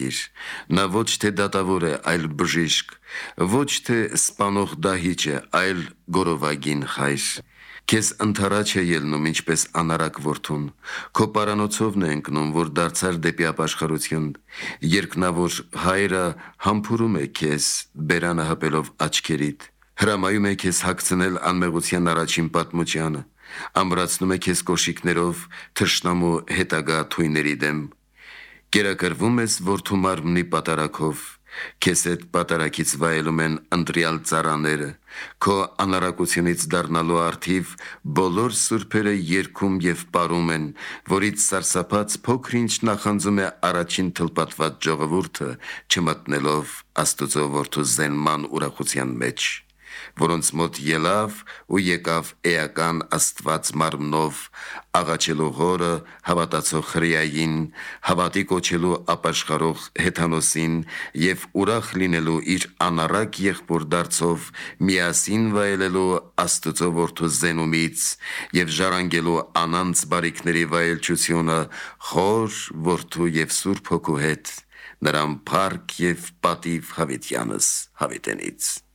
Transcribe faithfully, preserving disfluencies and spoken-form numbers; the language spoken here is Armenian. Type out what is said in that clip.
ուղղակիր, նա ոչ թե դատավոր է, այլ բժիշկ, ոչ թե սպանող դահիճ է, այլ գորովագին խայր։ Քեզ ընդառաջ է ելնում ինչպես անարակ որդուն, քո պարանոցովն է ընկնում, որ դարձար դեպի ապաշխարություն, երկնավոր հայրը համբուրում է քեզ, բերանը հպելով աչքերիդ, հրամայում է քեզ հագցնել անմեղության առաջին պատմությանը, ամրացնում է քեզ կոշիկներով թշնամու հետագա թույների դեմ, կերակրվում ես որդու մարմնի պատարակով, քեզ հետ պատարակից վայելում են ընտրյալ ծառաները, քո անարակությունից դառնալու արդիվ բոլոր սուրբերը երգում և պարում են, որից սարսափած փոքր-ինչ նախանձում է առաջին թլպատված ժողովուրդը, չմտնելով Աստծո որդու զենման ուրախության մեջ, որոնց մոտ ելավ ու եկավ էական Աստված մարմնով, աղաչելու Հորը, հավատացող հրեային, հավատի կոչելու ապաշխարող Հեթանոսին և ուրախ լինելու իր անառակ եղբոր դարձով միասին վայելելու Աստծո որդու զենումից և ժառանգելու անանց բարիքների վայելչությունը Հոր, Որդու և Սուրբ Հոգու հետ, նրան փառք և պատիվ հավիտյանս հավիտենից։